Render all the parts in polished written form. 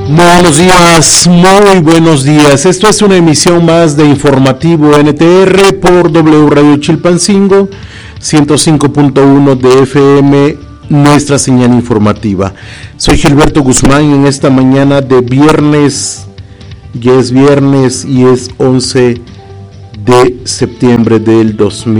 Muy buenos días. Esto es una emisión más de Informativo NTR por W Radio Chilpancingo, 105.1 de FM, nuestra señal informativa. Soy Gilberto Guzmán en esta mañana de viernes, ya es viernes y es 11 de septiembre del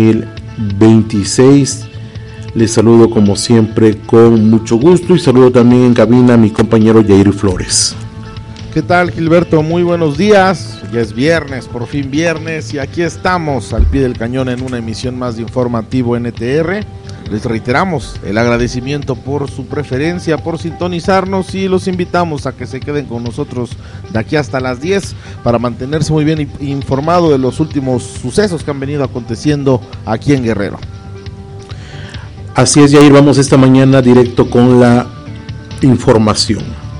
2026. Les saludo como siempre con mucho gusto y saludo también en cabina a mi compañero Yair Flores. ¿Qué tal, Gilberto? Muy buenos días. Ya es viernes, por fin viernes, y aquí estamos al pie del cañón en una emisión más de Informativo NTR. Les reiteramos el agradecimiento por su preferencia, por sintonizarnos, y los invitamos a que se queden con nosotros de aquí hasta las 10 para mantenerse muy bien informado de los últimos sucesos que han venido aconteciendo aquí en Guerrero. Así es, Yair, vamos esta mañana directo con la información.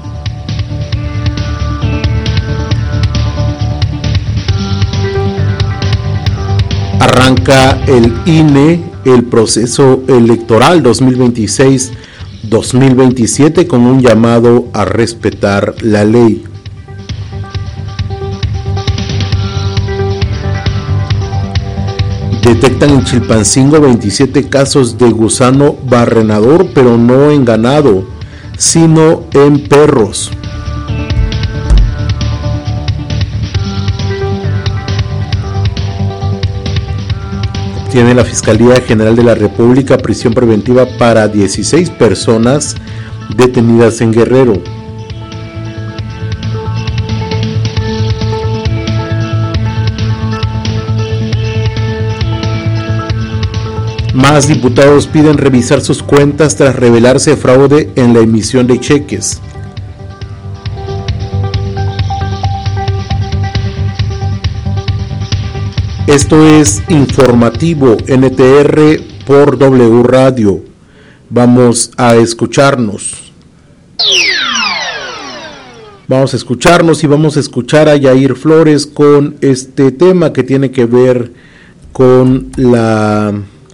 Arranca el INE el proceso electoral 2026-2027 con un llamado a respetar la ley. Detectan en Chilpancingo 27 casos de gusano barrenador, pero no en ganado, sino en perros. Tiene la Fiscalía General de la República prisión preventiva para 16 personas detenidas en Guerrero. Más diputados piden revisar sus cuentas tras revelarse fraude en la emisión de cheques. Esto es Informativo NTR por W Radio. Vamos a escucharnos. Vamos a escuchar a Yair Flores con este tema que tiene que ver con la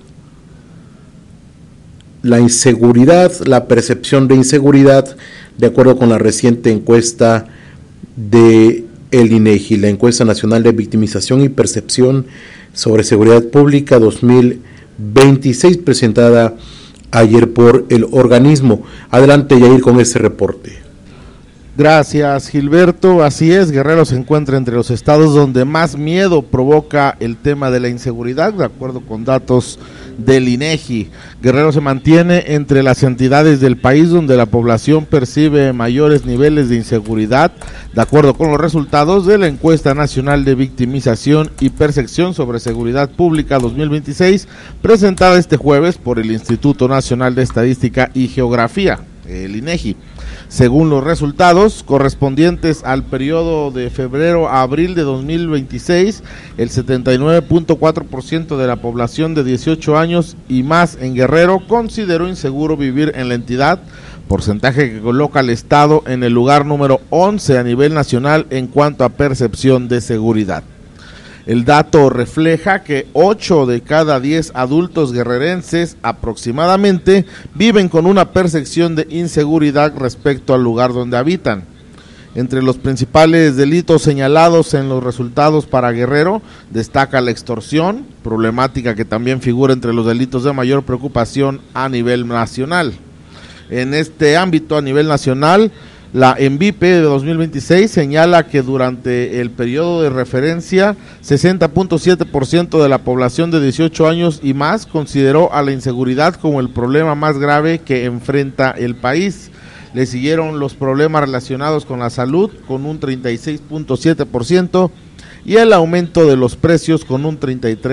inseguridad, la percepción de inseguridad, de acuerdo con la reciente encuesta de el INEGI, la encuesta nacional de victimización y percepción sobre seguridad pública 2026, presentada ayer por el organismo. Adelante, Yair, con este reporte. Gracias, Gilberto. Así es, Guerrero se encuentra entre los estados donde más miedo provoca el tema de la inseguridad, de acuerdo con datos del INEGI. Guerrero se mantiene entre las entidades del país donde la población percibe mayores niveles de inseguridad, de acuerdo con los resultados de la encuesta nacional de victimización y percepción sobre seguridad pública 2026, presentada este jueves por el Instituto Nacional de Estadística y Geografía, el INEGI. Según los resultados correspondientes al periodo de febrero a abril de 2026, el 79.4% de la población de 18 años y más en Guerrero consideró inseguro vivir en la entidad, porcentaje que coloca al estado en el lugar número 11 a nivel nacional en cuanto a percepción de seguridad. El dato refleja que 8 de cada 10 adultos guerrerenses aproximadamente viven con una percepción de inseguridad respecto al lugar donde habitan. Entre los principales delitos señalados en los resultados para Guerrero destaca la extorsión, problemática que también figura entre los delitos de mayor preocupación a nivel nacional. En este ámbito a nivel nacional, la ENVIPE de 2026 señala que durante el periodo de referencia, 60.7% de la población de 18 años y más consideró a la inseguridad como el problema más grave que enfrenta el país. Le siguieron los problemas relacionados con la salud con un 36.7% y el aumento de los precios con un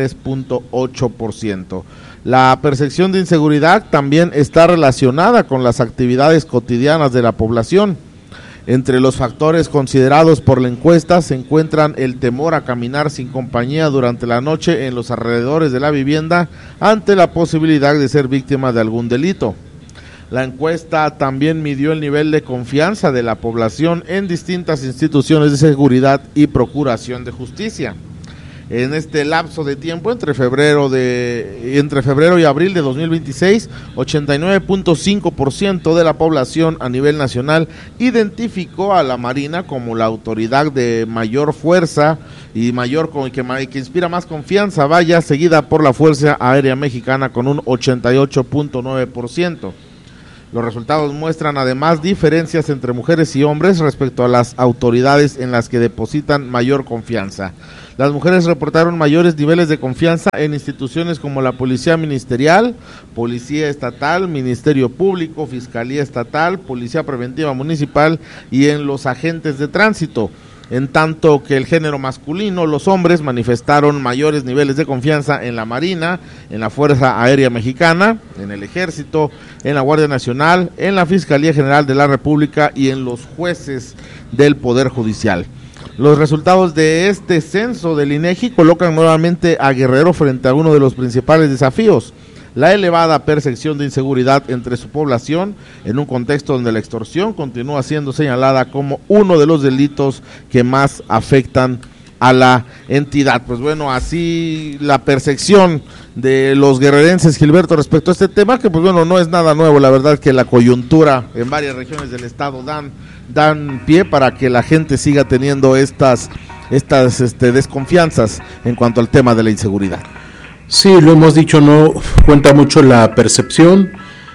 33.8%. La percepción de inseguridad también está relacionada con las actividades cotidianas de la población. Entre los factores considerados por la encuesta se encuentran el temor a caminar sin compañía durante la noche en los alrededores de la vivienda ante la posibilidad de ser víctima de algún delito. La encuesta también midió el nivel de confianza de la población en distintas instituciones de seguridad y procuración de justicia. en este lapso de tiempo entre febrero y abril de 2026, 89.5% de la población a nivel nacional identificó a la Marina como la autoridad de mayor fuerza y que inspira más confianza, vaya, seguida por la Fuerza Aérea Mexicana con un 88.9%. Los resultados muestran además diferencias entre mujeres y hombres respecto a las autoridades en las que depositan mayor confianza. Las mujeres reportaron mayores niveles de confianza en instituciones como la Policía Ministerial, Policía Estatal, Ministerio Público, Fiscalía Estatal, Policía Preventiva Municipal y en los agentes de tránsito. En tanto que el género masculino, los hombres manifestaron mayores niveles de confianza en la Marina, en la Fuerza Aérea Mexicana, en el Ejército, en la Guardia Nacional, en la Fiscalía General de la República y en los jueces del Poder Judicial. Los resultados de este censo del INEGI colocan nuevamente a Guerrero frente a uno de los principales desafíos: la elevada percepción de inseguridad entre su población, en un contexto donde la extorsión continúa siendo señalada como uno de los delitos que más afectan a la entidad. Pues bueno, así la percepción de los guerrerenses, Gilberto, respecto a este tema, que pues bueno, no es nada nuevo. La verdad que la coyuntura en varias regiones del estado dan pie para que la gente siga teniendo estas desconfianzas en cuanto al tema de la inseguridad. Sí, lo hemos dicho, no cuenta mucho la percepción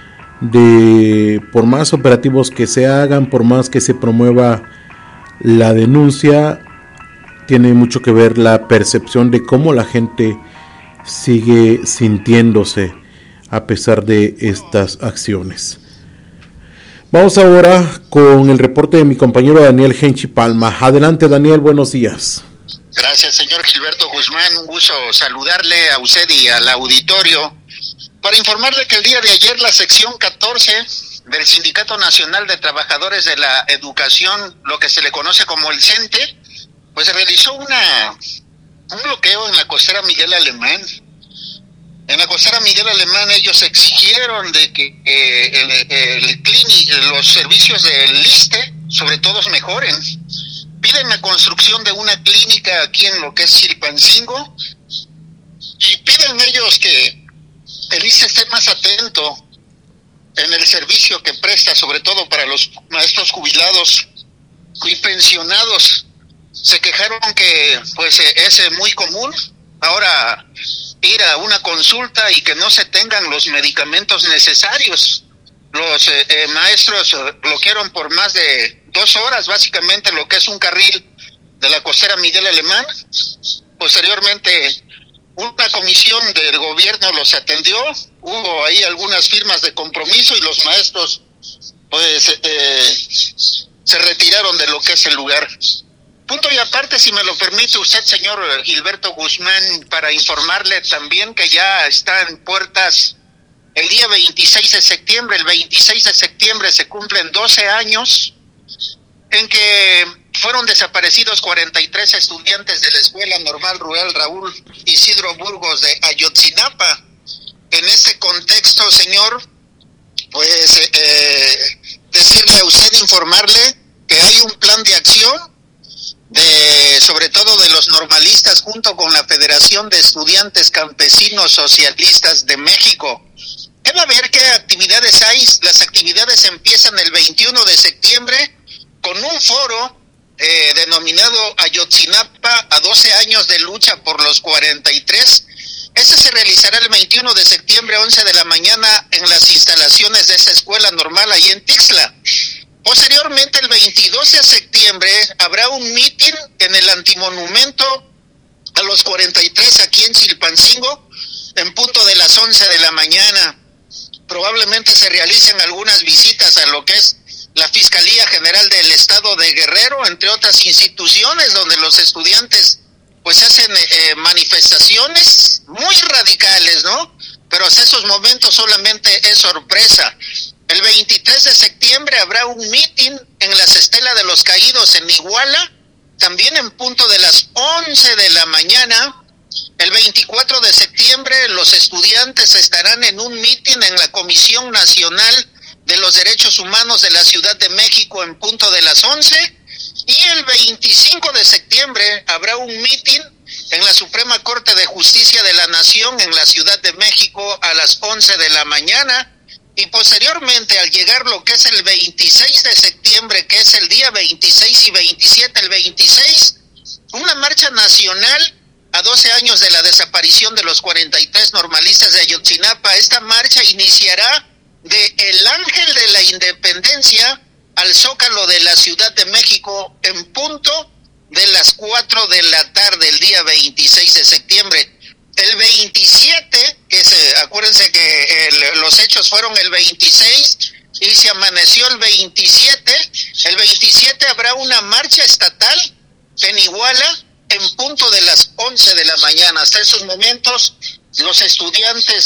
de, por más operativos que se hagan, por más que se promueva la denuncia, tiene mucho que ver la percepción de cómo la gente sigue sintiéndose a pesar de estas acciones. Vamos ahora con el reporte de mi compañero Daniel Genchi Palma. Adelante, Daniel, buenos días. Gracias, señor Gilberto Guzmán, un gusto saludarle a usted y al auditorio para informarle que el día de ayer la sección 14 del Sindicato Nacional de Trabajadores de la Educación, lo que se le conoce como el CENTE, pues realizó un bloqueo en la costera Miguel Alemán. En la costera Miguel Alemán ellos exigieron de que los servicios del ISSSTE, sobre todo, mejoren. Piden la construcción de una clínica aquí en lo que es Chilpancingo y piden ellos que el ISSSTE esté más atento en el servicio que presta, sobre todo para los maestros jubilados y pensionados. Se quejaron que pues es muy común ahora ir a una consulta y que no se tengan los medicamentos necesarios. Los maestros bloquearon por más de 2 horas básicamente lo que es un carril de la costera Miguel Alemán. Posteriormente una comisión del gobierno los atendió, hubo ahí algunas firmas de compromiso y los maestros pues se retiraron de lo que es el lugar. Punto y aparte, si me lo permite usted, señor Gilberto Guzmán, para informarle también que ya está en puertas el día 26 de septiembre. El 26 de septiembre se cumplen 12 años en que fueron desaparecidos 43 estudiantes de la Escuela Normal Rural Raúl Isidro Burgos de Ayotzinapa. En este contexto, señor, pues decirle a usted, informarle que hay un plan de acción sobre todo de los normalistas junto con la Federación de Estudiantes Campesinos Socialistas de México. ¿Qué va a haber? ¿Qué actividades hay? Las actividades empiezan el 21 de septiembre con un foro denominado Ayotzinapa a 12 años de lucha por los 43. Este se realizará el 21 de septiembre, 11 de la mañana, en las instalaciones de esta escuela normal ahí en Tixla. Posteriormente, el 22 de septiembre, habrá un mitin en el antimonumento a los 43 aquí en Chilpancingo, en punto de las 11 de la mañana. Probablemente se realicen algunas visitas a lo que es la Fiscalía General del Estado de Guerrero, entre otras instituciones donde los estudiantes pues hacen manifestaciones muy radicales, ¿no? Pero hasta esos momentos solamente es sorpresa. El 23 de septiembre habrá un mitin en las Estelas de los Caídos en Iguala, también en punto de las 11 de la mañana. El 24 de septiembre los estudiantes estarán en un mitin en la Comisión Nacional de los Derechos Humanos de la Ciudad de México en punto de las 11. Y el 25 de septiembre habrá un mitin en la Suprema Corte de Justicia de la Nación en la Ciudad de México a las 11 de la mañana. Y posteriormente, al llegar lo que es el 26 de septiembre, que es el día 26 y 27, el 26, una marcha nacional a 12 años de la desaparición de los 43 normalistas de Ayotzinapa. Esta marcha iniciará de el Ángel de la Independencia al Zócalo de la Ciudad de México en punto de las 4 de la tarde, el día 26 de septiembre. El 27, acuérdense que los hechos fueron el 26 y se amaneció el 27. El 27 habrá una marcha estatal en Iguala en punto de las 11 de la mañana. Hasta esos momentos, los estudiantes